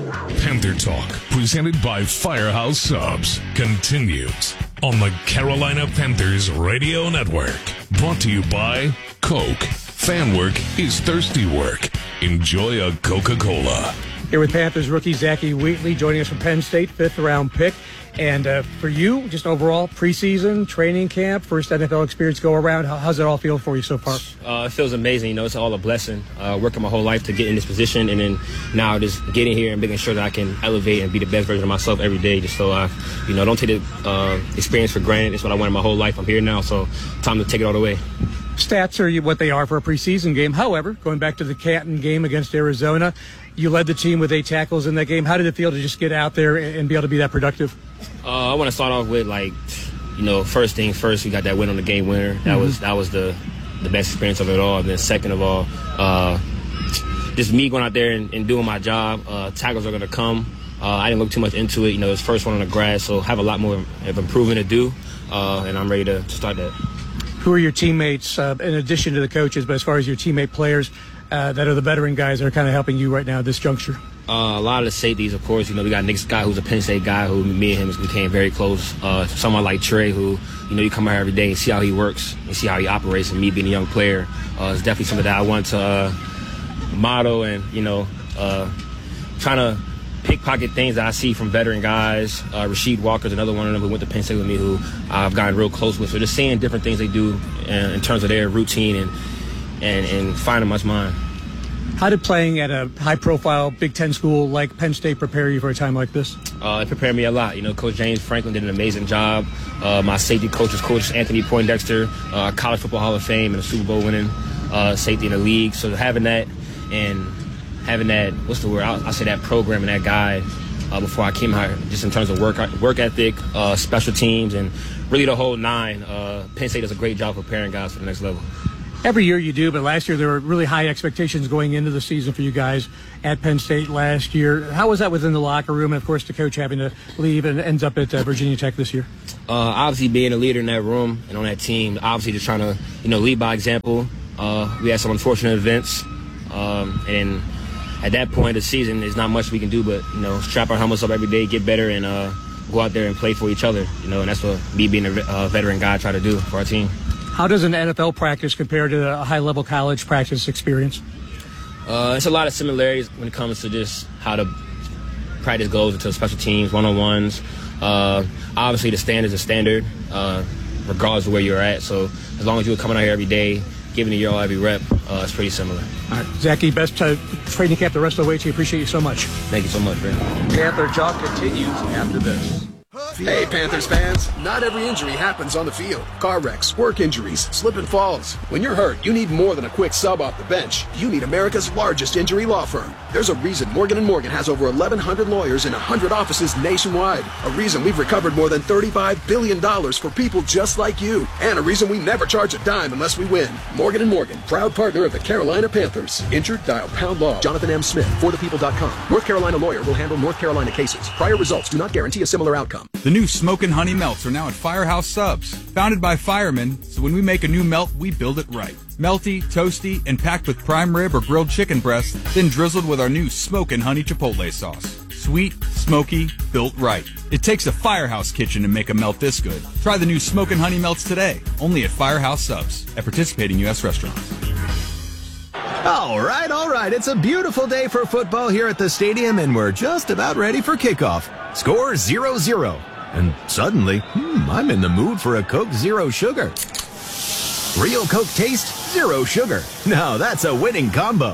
Panther Talk, presented by Firehouse Subs, continues on the Carolina Panthers Radio Network. Brought to you by Coke. Fan work is thirsty work. Enjoy a Coca-Cola. Here with Panthers rookie Zachy Wheatley, joining us from Penn State, 5th-round pick. And for you, just overall, preseason, training camp, first NFL experience go around, how's it all feel for you so far? It feels amazing. You know, it's all a blessing. Working my whole life to get in this position, and then now just getting here and making sure that I can elevate and be the best version of myself every day, just so I, don't take the experience for granted. It's what I wanted my whole life. I'm here now, so time to take it all the way. Stats are what they are for a preseason game. However, going back to the Canton game against Arizona, you led the team with 8 tackles in that game. How did it feel to just get out there and be able to be that productive? I want to start off with, first things first, we got that win on the game winner. That was the best experience of it all. And then second of all, just me going out there and doing my job. Tackles are going to come. I didn't look too much into it. It's first one on the grass, so have a lot more of improving to do, and I'm ready to start that. Who are your teammates, in addition to the coaches, but as far as your teammate players that are the veteran guys that are kind of helping you right now at this juncture? A lot of the safeties, of course. We got Nick Scott, who's a Penn State guy, who me and him became very close. Someone like Trey, who, you come out here every day and see how he works and see how he operates, and me being a young player, is definitely something that I want to model and, trying to pickpocket things that I see from veteran guys. Rasheed Walker's another one of them who went to Penn State with me, who I've gotten real close with. So just seeing different things they do in terms of their routine and finding much mine. How did playing at a high-profile Big Ten school like Penn State prepare you for a time like this? It prepared me a lot. Coach James Franklin did an amazing job. My safety coach was Coach Anthony Poindexter, College Football Hall of Fame and a Super Bowl winning safety in the league. So having that, what's the word? I'll say that program and that guide before I came here, just in terms of work ethic, special teams, and really the whole nine. Penn State does a great job preparing guys for the next level. Every year you do, but last year there were really high expectations going into the season for you guys at Penn State last year. How was that within the locker room? And, of course, the coach having to leave and ends up at Virginia Tech this year. Obviously, being a leader in that room and on that team, obviously just trying to, lead by example. We had some unfortunate events, and at that point of the season, there's not much we can do but, strap our helmets up every day, get better, and go out there and play for each other, and that's what me being a veteran guy try to do for our team. How does an NFL practice compare to a high-level college practice experience? It's a lot of similarities when it comes to just how the practice goes into special teams, one-on-ones. Obviously, the standards are standard, regardless of where you're at. So as long as you're coming out here every day, giving it your all every rep, it's pretty similar. All right, Zachy, best training camp the rest of the way to you. Appreciate you so much. Thank you so much, man. Panther Talk continues after this. Hey, Panthers fans. Not every injury happens on the field. Car wrecks, work injuries, slip and falls. When you're hurt, you need more than a quick sub off the bench. You need America's largest injury law firm. There's a reason Morgan & Morgan has over 1,100 lawyers in 100 offices nationwide. A reason we've recovered more than $35 billion for people just like you. And a reason we never charge a dime unless we win. Morgan & Morgan, proud partner of the Carolina Panthers. Injured? Dial pound law. Jonathan M. Smith, forthepeople.com. North Carolina lawyer will handle North Carolina cases. Prior results do not guarantee a similar outcome. The new Smokin' Honey Melts are now at Firehouse Subs. Founded by firemen, so when we make a new melt, we build it right. Melty, toasty, and packed with prime rib or grilled chicken breast, then drizzled with our new Smokin' Honey Chipotle sauce. Sweet, smoky, built right. It takes a Firehouse kitchen to make a melt this good. Try the new Smokin' Honey Melts today, only at Firehouse Subs, at participating U.S. restaurants. All right. It's a beautiful day for football here at the stadium, and we're just about ready for kickoff. Score 0-0. And suddenly, I'm in the mood for a Coke Zero Sugar. Real Coke taste, zero sugar. Now that's a winning combo.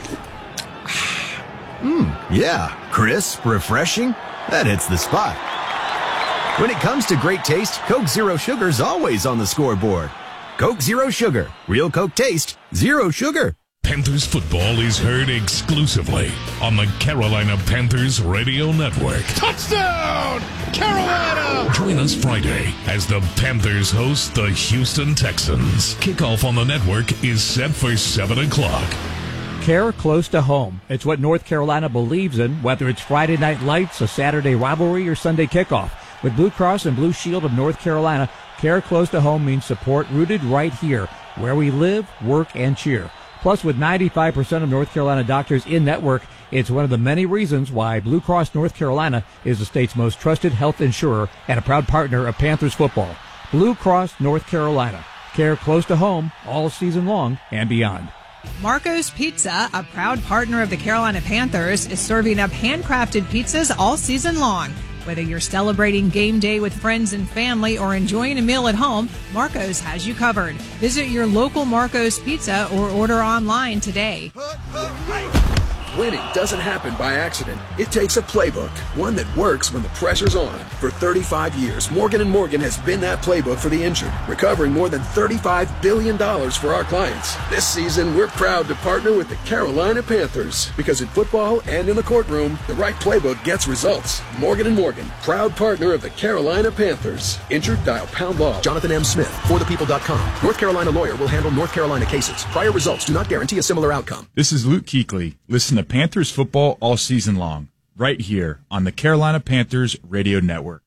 Yeah, crisp, refreshing. That hits the spot. When it comes to great taste, Coke Zero Sugar's always on the scoreboard. Coke Zero Sugar. Real Coke taste, zero sugar. Panthers football is heard exclusively on the Carolina Panthers Radio Network. Touchdown, Carolina! Join us Friday as the Panthers host the Houston Texans. Kickoff on the network is set for 7 o'clock. Care close to home. It's what North Carolina believes in, whether it's Friday Night Lights, a Saturday rivalry, or Sunday kickoff. With Blue Cross and Blue Shield of North Carolina, care close to home means support rooted right here, where we live, work, and cheer. Plus, with 95% of North Carolina doctors in network, it's one of the many reasons why Blue Cross North Carolina is the state's most trusted health insurer and a proud partner of Panthers football. Blue Cross North Carolina. Care close to home all season long and beyond. Marco's Pizza, a proud partner of the Carolina Panthers, is serving up handcrafted pizzas all season long. Whether you're celebrating game day with friends and family or enjoying a meal at home, Marco's has you covered. Visit your local Marco's Pizza or order online today. Winning doesn't happen by accident. It takes a playbook, one that works when the pressure's on. For 35 years, Morgan & Morgan has been that playbook for the injured, recovering more than $35 billion for our clients. This season, we're proud to partner with the Carolina Panthers, because in football and in the courtroom, the right playbook gets results. Morgan & Morgan, proud partner of the Carolina Panthers. Injured? Dial #law. Jonathan M. Smith, forthepeople.com. North Carolina lawyer will handle North Carolina cases. Prior results do not guarantee a similar outcome. This is Luke Kuechly. Listen to Panthers football all season long, right here on the Carolina Panthers Radio Network.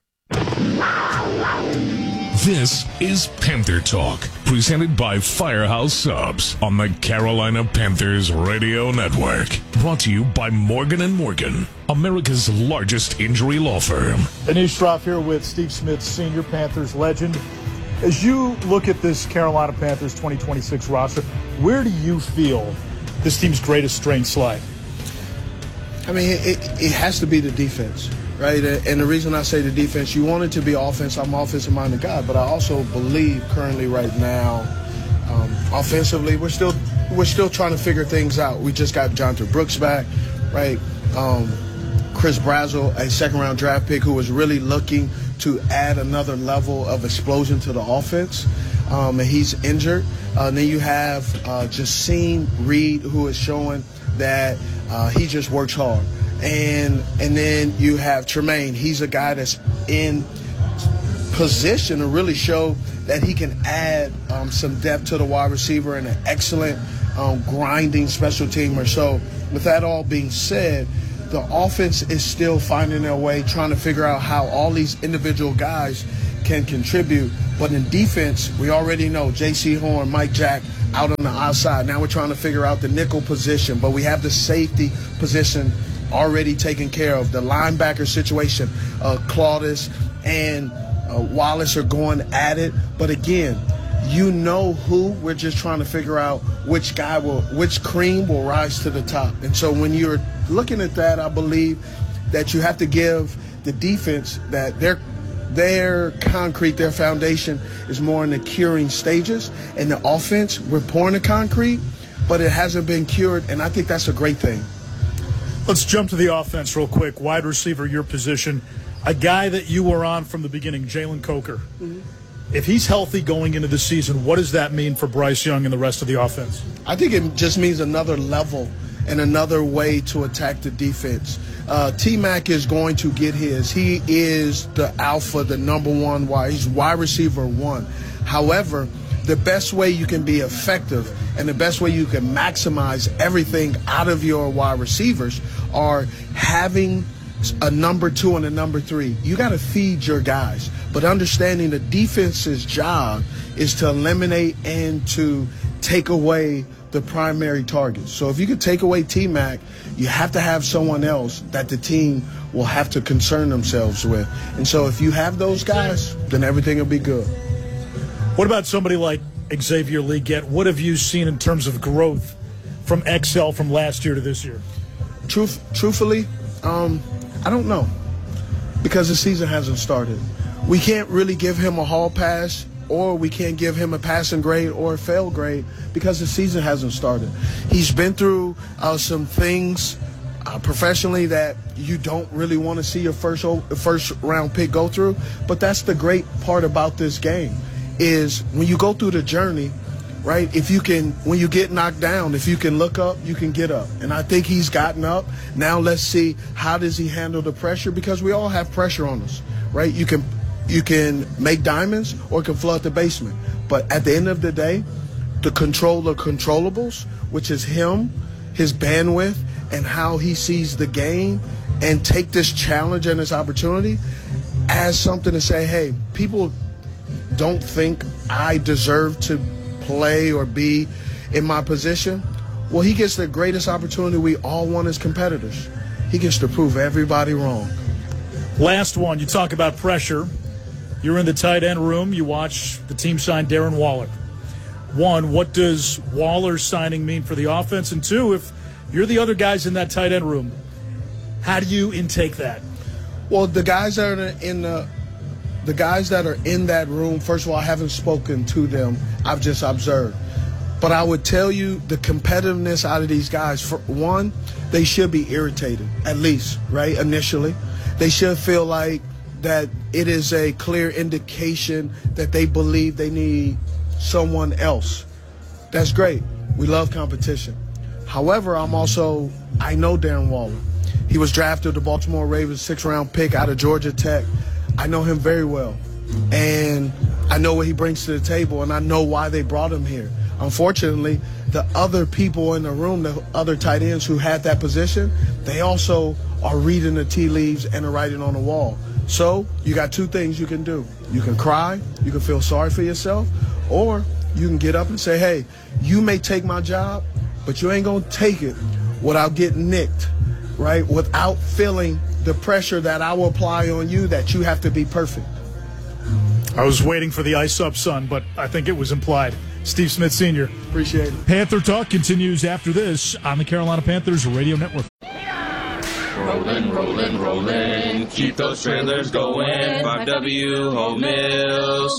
This is Panther Talk, presented by Firehouse Subs on the Carolina Panthers Radio Network. Brought to you by Morgan & Morgan, America's largest injury law firm. Anish Shroff here with Steve Smith, senior Panthers legend. As you look at this Carolina Panthers 2026 roster, where do you feel this team's greatest strengths lie? I mean, it has to be the defense, right? And the reason I say the defense, you want it to be offense. I'm an offensive-minded guy, but I also believe currently right now, offensively, we're still trying to figure things out. We just got Jonathan Brooks back, right? Chris Brazzell, a second-round draft pick who was really looking to add another level of explosion to the offense, and he's injured. Then you have Jaseen Reed, who is showing that he just works hard. And then you have Tremaine. He's a guy that's in position to really show that he can add some depth to the wide receiver and an excellent grinding special teamer. So with that all being said, the offense is still finding their way, trying to figure out how all these individual guys can contribute. But in defense, we already know J.C. Horn, Mike Jack out on the outside. Now we're trying to figure out the nickel position, but we have the safety position already taken care of. The linebacker situation, Claudius and Wallace are going at it. But again, you know who. We're just trying to figure out which cream will rise to the top. And so when you're looking at that, I believe that you have to give the defense that their concrete, their foundation is more in the curing stages. And the offense, we're pouring the concrete, but it hasn't been cured, and I think that's a great thing. Let's jump to the offense real quick. Wide receiver, your position. A guy that you were on from the beginning, Jalen Coker. Mm-hmm. If he's healthy going into the season, what does that mean for Bryce Young and the rest of the offense? I think it just means another level and another way to attack the defense. T-Mac is going to get his. He is the alpha, the number one wide. He's wide receiver one. However, the best way you can be effective and the best way you can maximize everything out of your wide receivers are having a number two and a number three. You got to feed your guys. But understanding the defense's job is to eliminate and to take away the primary targets. So if you could take away T-Mac, you have to have someone else that the team will have to concern themselves with. And so if you have those guys, then everything will be good. What about somebody like Xavier Legette? What have you seen in terms of growth from XL from last year to this year? Truthfully, I don't know, because the season hasn't started. We can't really give him a hall pass, or we can't give him a passing grade or a fail grade because the season hasn't started. He's been through some things professionally that you don't really want to see your first round pick go through, but that's the great part about this game is when you go through the journey, right? When you get knocked down, if you can look up, you can get up. And I think he's gotten up. Now let's see, how does he handle the pressure? Because we all have pressure on us, right? You can make diamonds or it can flood the basement. But at the end of the day, the control of controllables, which is him, his bandwidth, and how he sees the game, and take this challenge and this opportunity as something to say, hey, people don't think I deserve to play or be in my position. Well, he gets the greatest opportunity we all want as competitors. He gets to prove everybody wrong. Last one, you talk about pressure. You're in the tight end room. You watch the team sign Darren Waller. One, what does Waller's signing mean for the offense? And two, if you're the other guys in that tight end room, how do you intake that? Well, the guys that are in that room, first of all, I haven't spoken to them. I've just observed. But I would tell you the competitiveness out of these guys, for one, they should be irritated, at least, right, initially. They should feel like that it is a clear indication that they believe they need someone else. That's great. We love competition. However, I know Darren Waller. He was drafted to Baltimore Ravens, 6th-round pick out of Georgia Tech. I know him very well, and I know what he brings to the table, and I know why they brought him here. Unfortunately, the other people in the room, the other tight ends who had that position, they also are reading the tea leaves and are writing on the wall. So you got two things you can do. You can cry, you can feel sorry for yourself, or you can get up and say, hey, you may take my job, but you ain't going to take it without getting nicked, right? Without feeling the pressure that I will apply on you that you have to be perfect. I was waiting for the ice up, son, but I think it was implied. Steve Smith Sr. Appreciate it. Panther Talk continues after this on the Carolina Panthers Radio Network. Rolling, rolling, rolling. Keep those trailers going. 5W Home Mills.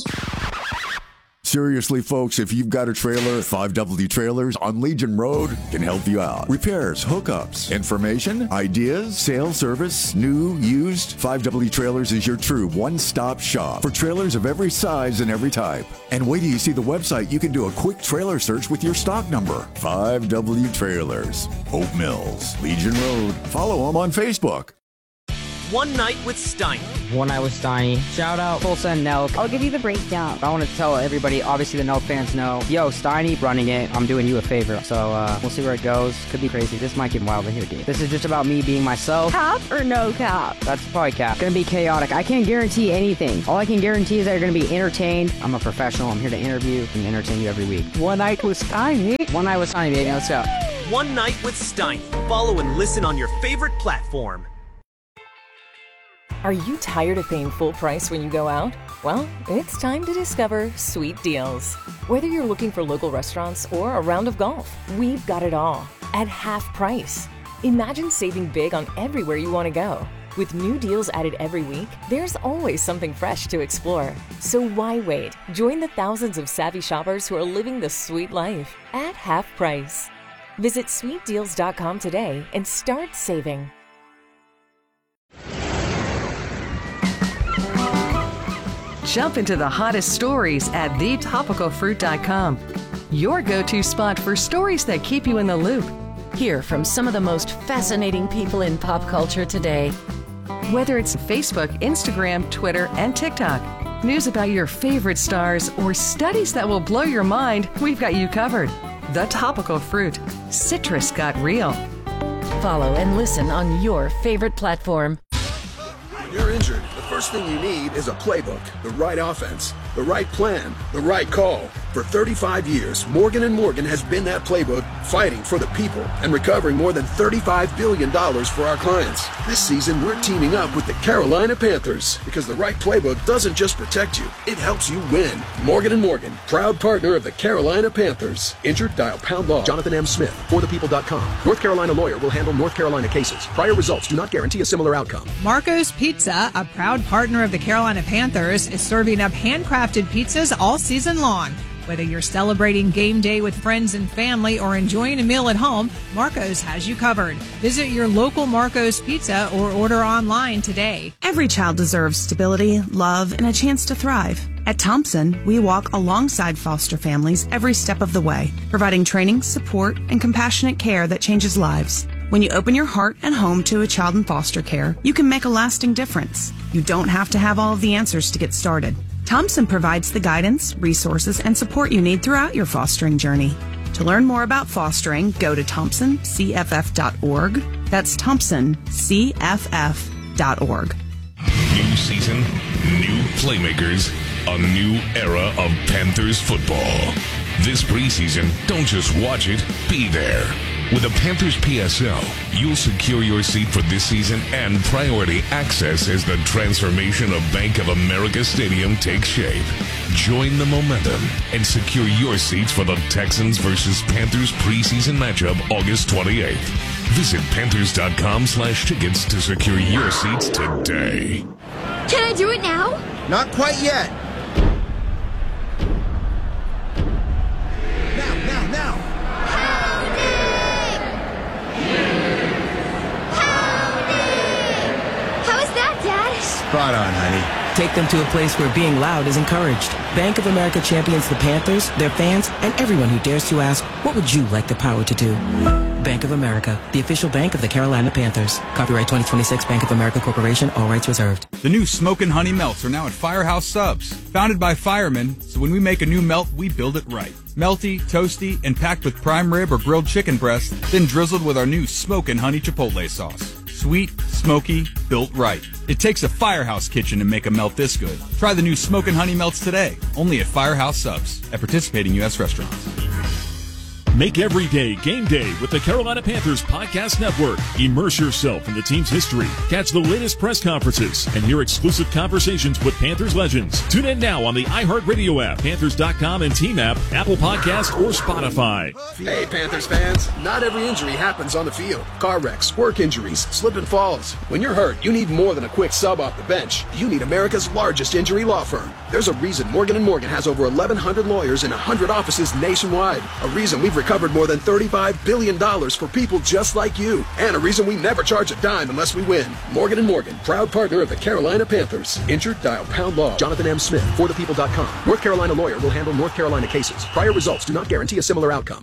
Seriously, folks, if you've got a trailer, 5W Trailers on Legion Road can help you out. Repairs, hookups, information, ideas, sales, service, new, used. 5W Trailers is your true one-stop shop for trailers of every size and every type. And wait till you see the website, you can do a quick trailer search with your stock number. 5W Trailers, Hope Mills, Legion Road. Follow them on Facebook. One Night with Steiny. One Night with Steiny. Shout out Tulsa and Nelk. I'll give you the breakdown. I want to tell everybody, obviously the Nelk fans know, yo, Steiny running it, I'm doing you a favor. So we'll see where it goes. Could be crazy. This might get wild in here, dude. This is just about me being myself. Cap or no cap? That's probably cap. Gonna be chaotic. I can't guarantee anything. All I can guarantee is that you're gonna be entertained. I'm a professional. I'm here to interview and entertain you every week. One Night with Steiny. One Night with Steiny, baby. Let's go. One Night with Steiny. Follow and listen on your favorite platform. Are you tired of paying full price when you go out? Well, it's time to discover Sweet Deals. Whether you're looking for local restaurants or a round of golf, we've got it all at half price. Imagine saving big on everywhere you want to go. With new deals added every week, there's always something fresh to explore. So why wait? Join the thousands of savvy shoppers who are living the sweet life at half price. Visit sweetdeals.com today and start saving. Jump into the hottest stories at thetopicalfruit.com. Your go-to spot for stories that keep you in the loop. Hear from some of the most fascinating people in pop culture today. Whether it's Facebook, Instagram, Twitter, and TikTok, news about your favorite stars, or studies that will blow your mind, we've got you covered. The Topical Fruit. Citrus got real. Follow and listen on your favorite platform. When you're injured, the first thing you need is a playbook, the right offense, the right plan, the right call. For 35 years, Morgan & Morgan has been that playbook, fighting for the people and recovering more than $35 billion for our clients. This season, we're teaming up with the Carolina Panthers because the right playbook doesn't just protect you, it helps you win. Morgan & Morgan, proud partner of the Carolina Panthers. Injured? Dial #law. Jonathan M. Smith, forthepeople.com. North Carolina lawyer will handle North Carolina cases. Prior results do not guarantee a similar outcome. Marco's Pizza, a proud partner of the Carolina Panthers, is serving up handcrafted pizzas all season long. Whether you're celebrating game day with friends and family or enjoying a meal at home, Marco's has you covered. Visit your local Marco's Pizza or order online today. Every child deserves stability, love, and a chance to thrive. At Thompson, we walk alongside foster families every step of the way, providing training, support, and compassionate care that changes lives. When you open your heart and home to a child in foster care, you can make a lasting difference. You don't have to have all of the answers to get started. Thompson provides the guidance, resources, and support you need throughout your fostering journey. To learn more about fostering, go to thompsoncff.org. That's thompsoncff.org. New season, new playmakers, a new era of Panthers football. This preseason, don't just watch it, be there. With a Panthers PSL, you'll secure your seat for this season and priority access as the transformation of Bank of America Stadium takes shape. Join the momentum and secure your seats for the Texans versus Panthers preseason matchup August 28th. Visit Panthers.com/tickets to secure your seats today. Can I do it now? Not quite yet. Now. How is that, Dad? Spot on, honey. Take them to a place where being loud is encouraged. Bank of America champions the Panthers, their fans, and everyone who dares to ask, what would you like the power to do? Bank of America, the official bank of the Carolina Panthers. Copyright 2026 Bank of America Corporation, all rights reserved. The new Smokin' Honey Melts are now at Firehouse Subs. Founded by firemen, so when we make a new melt, we build it right. Melty, toasty, and packed with prime rib or grilled chicken breast, then drizzled with our new Smokin' Honey Chipotle sauce. Sweet, smoky, built right. It takes a Firehouse kitchen to make a melt this good. Try the new Smokin' Honey Melts today, only at Firehouse Subs, at participating U.S. restaurants. Make every day game day with the Carolina Panthers Podcast Network. Immerse yourself in the team's history. Catch the latest press conferences and hear exclusive conversations with Panthers legends. Tune in now on the iHeartRadio app, Panthers.com and Team app, Apple Podcast, or Spotify. Hey, Panthers fans. Not every injury happens on the field. Car wrecks, work injuries, slip and falls. When you're hurt, you need more than a quick sub off the bench. You need America's largest injury law firm. There's a reason Morgan & Morgan has over 1,100 lawyers in 100 offices nationwide. A reason we've recovered more than $35 billion for people just like you. And a reason we never charge a dime unless we win. Morgan & Morgan, proud partner of the Carolina Panthers. Injured? Dial pound law. Jonathan M. Smith, forthepeople.com. North Carolina lawyer will handle North Carolina cases. Prior results do not guarantee a similar outcome.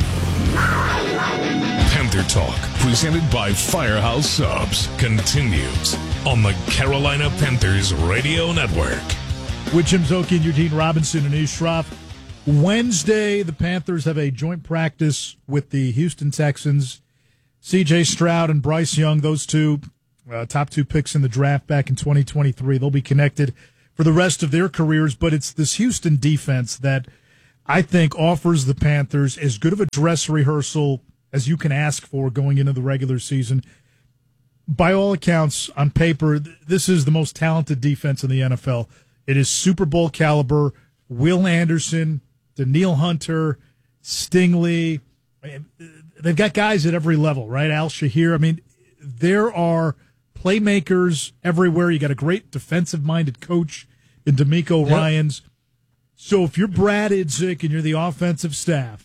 Panther Talk, presented by Firehouse Subs, continues on the Carolina Panthers Radio Network. With Jim Szoke and Eugene Robinson and Ish Shroff. Wednesday, the Panthers have a joint practice with the Houston Texans. C.J. Stroud and Bryce Young, those two top two picks in the draft back in 2023. They'll be connected for the rest of their careers, but it's this Houston defense that I think offers the Panthers as good of a dress rehearsal as you can ask for going into the regular season. By all accounts, on paper, this is the most talented defense in the NFL. It is Super Bowl caliber. Will Anderson, Danielle Hunter, Stingley. They've got guys at every level, right? Al Shahir. I mean, there are playmakers everywhere. You got a great defensive-minded coach in D'Amico Ryans. So if you're Brad Idzik and you're the offensive staff,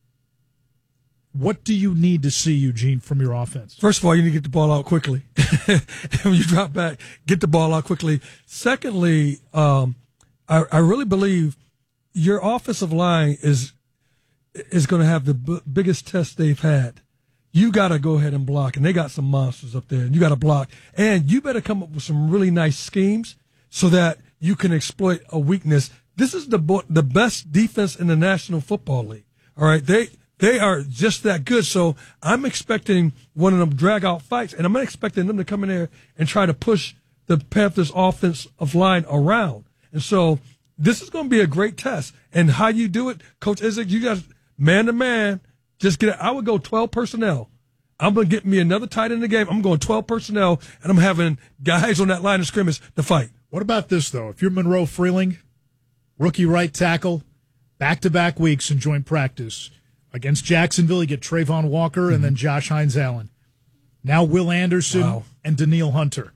what do you need to see, Eugene, from your offense? First of all, you need to get the ball out quickly. When you drop back, get the ball out quickly. Secondly, I really believe your offensive line is going to have the biggest test they've had. You got to go ahead and block, and they got some monsters up there, and you got to block. And you better come up with some really nice schemes so that you can exploit a weakness. This is the best defense in the National Football League. All right, they are just that good. So I'm expecting one of them drag-out fights, and I'm not expecting them to come in there and try to push the Panthers' offensive line around. And so this is going to be a great test. And how you do it, Coach Idzik, you guys, man-to-man, just get it. I would go 12 personnel. I'm going to get me another tight end in the game. I'm going 12 personnel, and I'm having guys on that line of scrimmage to fight. What about this, though? If you're Monroe Freeling, rookie right tackle, back-to-back weeks in joint practice. Against Jacksonville, you get Trayvon Walker and then Josh Hines-Allen. Now Will Anderson and Danielle Hunter.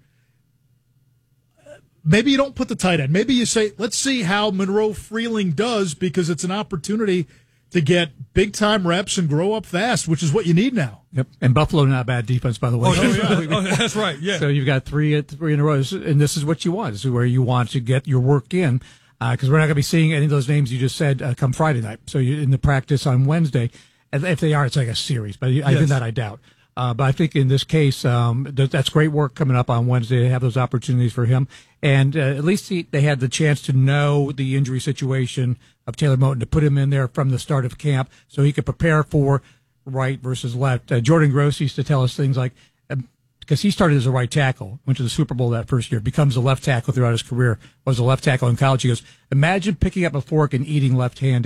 Maybe you don't put the tight end. Maybe you say, let's see how Monroe Freeling does, because it's an opportunity to get big-time reps and grow up fast, which is what you need now. Yep. And Buffalo, not a bad defense, by the way. That's right, yeah. So you've got three in a row, and this is what you want. This is where you want to get your work in, because we're not going to be seeing any of those names you just said come Friday night. So you're in the practice on Wednesday. And if they are, it's like a series, but I doubt. But I think in this case, that's great work coming up on Wednesday to have those opportunities for him. And at least they had the chance to know the injury situation of Taylor Moton, to put him in there from the start of camp so he could prepare for right versus left. Jordan Gross used to tell us things like, because he started as a right tackle, went to the Super Bowl that first year, becomes a left tackle throughout his career, was a left tackle in college. He goes, imagine picking up a fork and eating left-handed.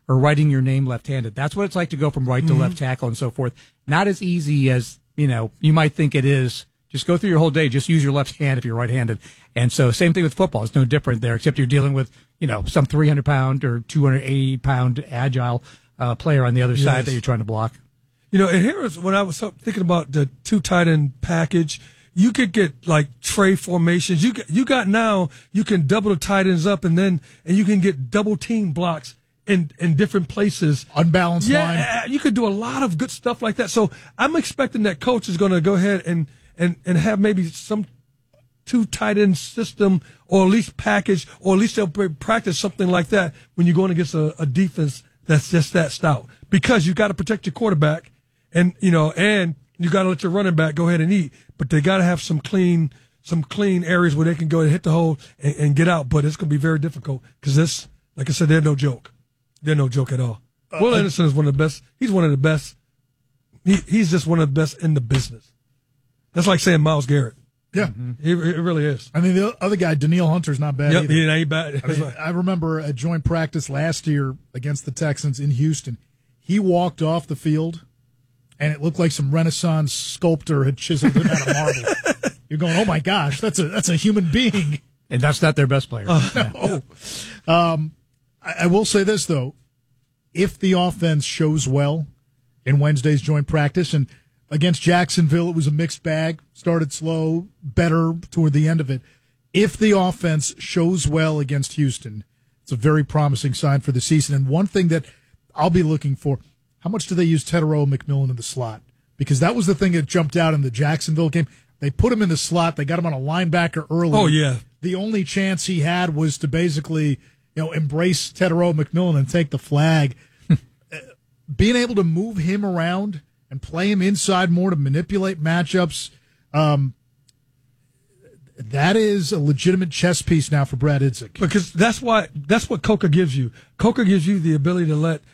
or writing your name left-handed. That's what it's like to go from right to left tackle and so forth. Not as easy as, you might think it is. Just go through your whole day. Just use your left hand if you're right-handed. And so same thing with football. It's no different there, except you're dealing with, some 300-pound or 280-pound agile player on the other side that you're trying to block. And here is when I was thinking about the two tight end package. You could get like tray formations. You can double the tight ends up and you can get double team blocks in different places. Unbalanced line. Yeah, you could do a lot of good stuff like that. So I'm expecting that coach is going to go ahead and have maybe some two tight end system, or at least package, or at least they'll practice something like that when you're going against a defense that's just that stout, because you got to protect your quarterback. And you got to let your running back go ahead and eat, but they got to have some clean areas where they can go and hit the hole and get out. But it's going to be very difficult because this, like I said, they're no joke. They're no joke at all. Will Anderson is one of the best. He's one of the best. He's just one of the best in the business. That's like saying Myles Garrett. Yeah, it really is. I mean, the other guy, Danielle Hunter's not bad either. He ain't bad. I remember a joint practice last year against the Texans in Houston. He walked off the field, and it looked like some Renaissance sculptor had chiseled him out of marble. You're going, oh my gosh, that's a human being. And that's not their best player. No. I will say this, though. If the offense shows well in Wednesday's joint practice, and against Jacksonville, it was a mixed bag, started slow, better toward the end of it. If the offense shows well against Houston, it's a very promising sign for the season. And one thing that I'll be looking for, how much do they use Tetairoa McMillan in the slot? Because that was the thing that jumped out in the Jacksonville game. They put him in the slot. They got him on a linebacker early. Oh, yeah. The only chance he had was to basically, embrace Tetairoa McMillan and take the flag. Being able to move him around and play him inside more to manipulate matchups, that is a legitimate chess piece now for Brad Idzik. Because that's what Coker gives you. Coker gives you the ability to let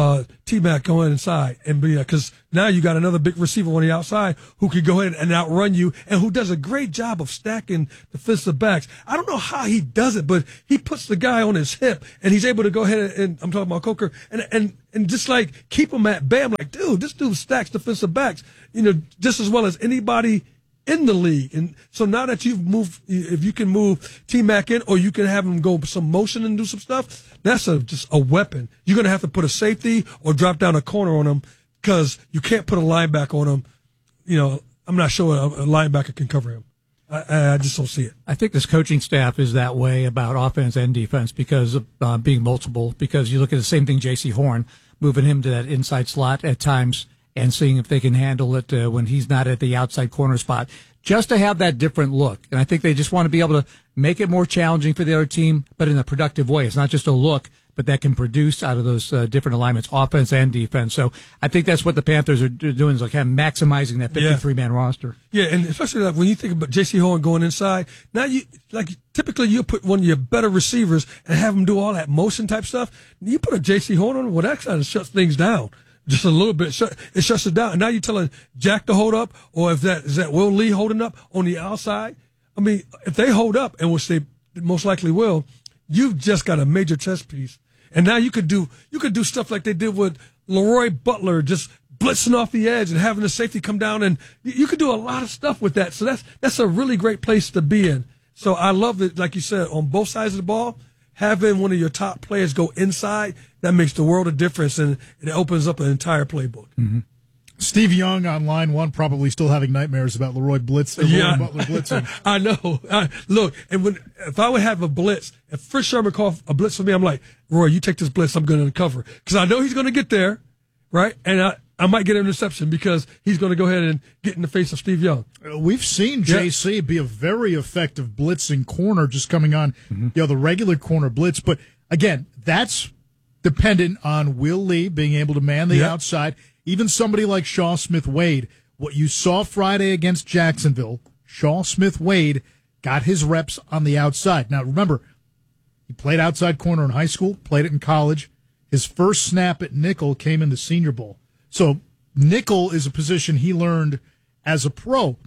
T-Mac go inside and be, because now you got another big receiver on the outside who can go ahead and outrun you and who does a great job of stacking defensive backs. I don't know how he does it, but he puts the guy on his hip and he's able to go ahead and I'm talking about Coker and just like keep him at bay. I'm like, dude, this dude stacks defensive backs, just as well as anybody in the league. And so now that you've moved, if you can move T-Mac in, or you can have him go some motion and do some stuff, that's just a weapon. You're going to have to put a safety or drop down a corner on him, because you can't put a linebacker on him. I'm not sure a linebacker can cover him. I just don't see it. I think this coaching staff is that way about offense and defense because of being multiple, because you look at the same thing, J.C. Horn, moving him to that inside slot at times, and seeing if they can handle it when he's not at the outside corner spot, just to have that different look. And I think they just want to be able to make it more challenging for the other team, but in a productive way. It's not just a look, but that can produce out of those different alignments, offense and defense. So I think that's what the Panthers are doing, is like kind of maximizing that 53-man roster. Yeah, and especially like when you think about J.C. Horn going inside, now typically you put one of your better receivers and have them do all that motion type stuff. You put a J.C. Horn on, well, that kind of shuts things down. Just a little bit. It shuts it down. And now you're telling Jack to hold up, or is that Will Lee holding up on the outside? I mean, if they hold up, and which they most likely will, you've just got a major chess piece. And now you could do stuff like they did with Leroy Butler, just blitzing off the edge and having the safety come down, and you could do a lot of stuff with that. So that's a really great place to be in. So I love it, like you said, on both sides of the ball. Having one of your top players go inside, that makes the world of difference, and it opens up an entire playbook. Mm-hmm. Steve Young on line one, probably still having nightmares about Leroy Butler blitzing. I know. Look, and if I would have a blitz, if Fritz Sherman called a blitz for me, I'm like, Roy, you take this blitz, I'm going to cover, because I know he's going to get there, right? And I might get an interception because he's going to go ahead and get in the face of Steve Young. We've seen JC be a very effective blitzing corner, just coming on the regular corner blitz. But again, that's dependent on Will Lee being able to man the outside. Even somebody like Shaw Smith-Wade, what you saw Friday against Jacksonville, Shaw Smith-Wade got his reps on the outside. Now remember, he played outside corner in high school, played it in college. His first snap at nickel came in the Senior Bowl. So nickel is a position he learned as a pro.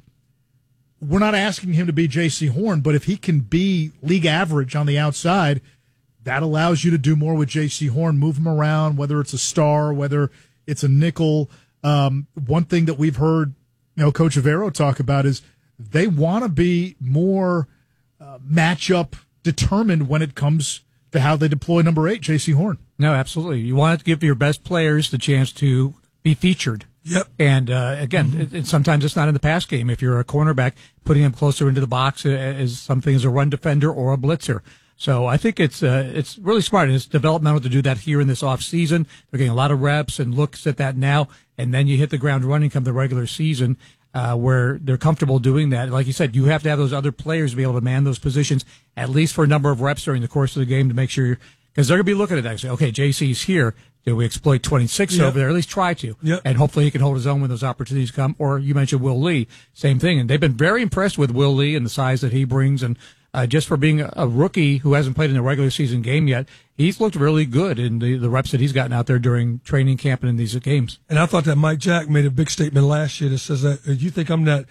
We're not asking him to be J.C. Horn, but if he can be league average on the outside, that allows you to do more with J.C. Horn, move him around, whether it's a star, whether it's a nickel. One thing that we've heard, Coach Avero talk about is they want to be more matchup determined when it comes to how they deploy number 8, J.C. Horn. No, absolutely. You want to give your best players the chance to be featured. Yep. And again, sometimes it's not in the pass game. If you're a cornerback, putting him closer into the box is something as a run defender or a blitzer. So I think it's really smart, and it's developmental to do that here in this off season. They're getting a lot of reps and looks at that now, and then you hit the ground running come the regular season, where they're comfortable doing that. Like you said, you have to have those other players to be able to man those positions at least for a number of reps during the course of the game to make sure, because they're going to be looking at that and say, okay, JC's here. Do we exploit 26 over there? At least try to. Yep. And hopefully he can hold his own when those opportunities come. Or you mentioned Will Lee, same thing. And they've been very impressed with Will Lee and the size that he brings. And just for being a rookie who hasn't played in a regular season game yet, he's looked really good in the reps that he's gotten out there during training camp and in these games. And I thought that Mike Jack made a big statement last year that says that you think I'm the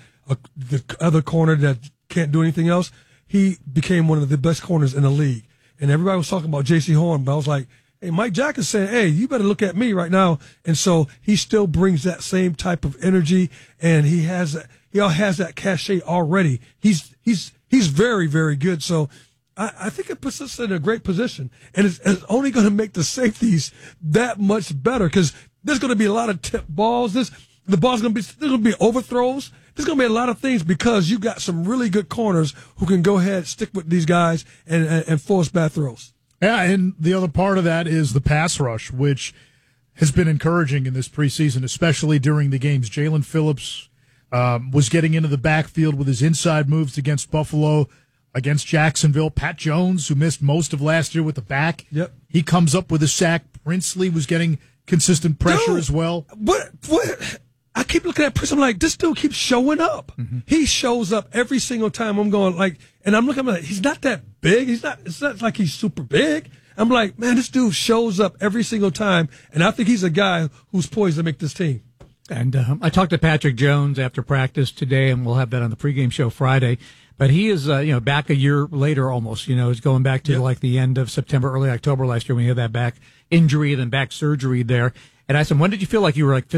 other corner that can't do anything else. He became one of the best corners in the league. And everybody was talking about J.C. Horn, but I was like, hey, Mike Jack is saying, hey, you better look at me right now. And so he still brings that same type of energy, and he has that cachet already. He's very, very good. So I think it puts us in a great position, and it's only going to make the safeties that much better, because there's going to be a lot of tip balls. There's going to be overthrows. There's going to be a lot of things because you got some really good corners who can go ahead, stick with these guys, and force bad throws. Yeah, and the other part of that is the pass rush, which has been encouraging in this preseason, especially during the games. Jalen Phillips was getting into the backfield with his inside moves against Buffalo, against Jacksonville. Pat Jones, who missed most of last year with the back, he comes up with a sack. Princely was getting consistent pressure as well. What? I keep looking at Prince. I'm like, this dude keeps showing up. Mm-hmm. He shows up every single time. I'm going and I'm looking at him, he's not that big. It's not like he's super big. I'm like, man, this dude shows up every single time, and I think he's a guy who's poised to make this team. And I talked to Patrick Jones after practice today, and we'll have that on the pregame show Friday. But he is, back a year later almost. He's going back to like the end of September, early October last year when he had that back injury and then back surgery there. And I said, when did you feel like you were